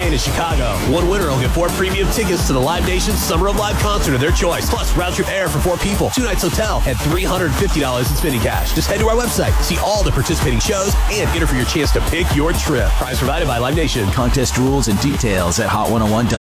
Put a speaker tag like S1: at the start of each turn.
S1: and in Chicago. One winner will get 4 premium tickets to the Live Nation Summer of Live concert of their choice, plus round-trip air for 4 people, 2 nights hotel, and $350 in spending cash. Just head to our website, see all the participating shows, and enter for your chance to pick your trip. Prize provided by Live Nation.
S2: Contest rules and details at hot101.com.